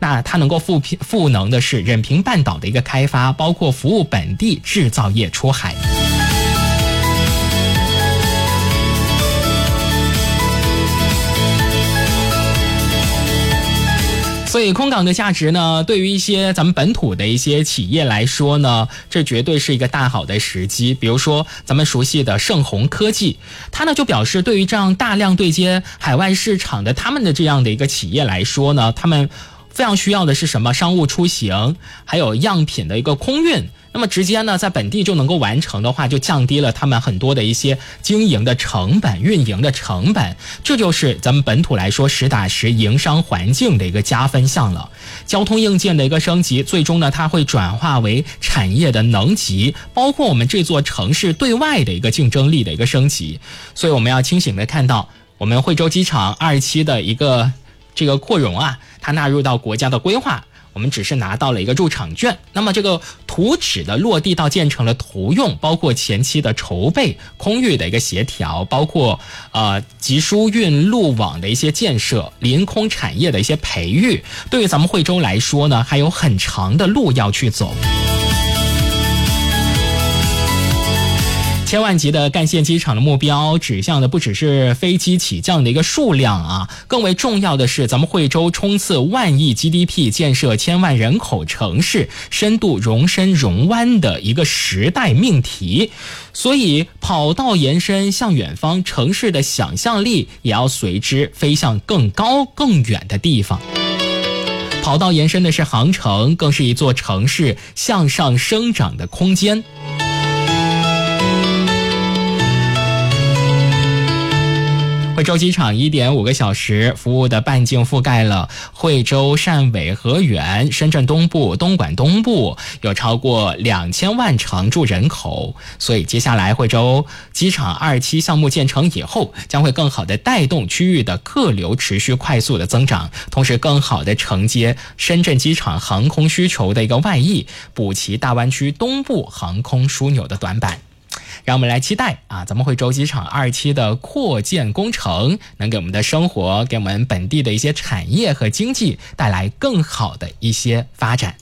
那它能够赋能的是任平半岛的一个开发，包括服务本地制造业出海。所以空港的价值呢，对于一些咱们本土的一些企业来说呢，这绝对是一个大好的时机。比如说咱们熟悉的盛虹科技，它呢就表示，对于这样大量对接海外市场的他们的这样的一个企业来说呢，他们非常需要的是什么？商务出行，还有样品的一个空运。那么直接呢在本地就能够完成的话，就降低了他们很多的一些经营的成本、运营的成本，这就是咱们本土来说实打实营商环境的一个加分项了。交通硬件的一个升级，最终呢它会转化为产业的能级，包括我们这座城市对外的一个竞争力的一个升级。所以我们要清醒的看到，我们惠州机场2期的一个这个扩容啊，它纳入到国家的规划，我们只是拿到了一个入场券。那么这个图纸的落地到建成了图用，包括前期的筹备、空域的一个协调，包括集疏运路网的一些建设、临空产业的一些培育，对于咱们惠州来说呢，还有很长的路要去走。千万级的干线机场的目标指向的不只是飞机起降的一个数量啊，更为重要的是咱们惠州冲刺10000亿 GDP 建设1000万人口城市，深度融深融湾的一个时代命题。所以跑道延伸向远方，城市的想象力也要随之飞向更高更远的地方。跑道延伸的是航程，更是一座城市向上生长的空间。惠州机场 1.5 个小时服务的半径覆盖了惠州、汕尾、河源、深圳东部、东莞东部，有超过2000万常住人口。所以接下来惠州机场2期项目建成以后，将会更好的带动区域的客流持续快速的增长，同时更好的承接深圳机场航空需求的一个外溢，补齐大湾区东部航空枢纽的短板。让我们来期待咱们惠州机场2期的扩建工程能给我们的生活，给我们本地的一些产业和经济带来更好的一些发展。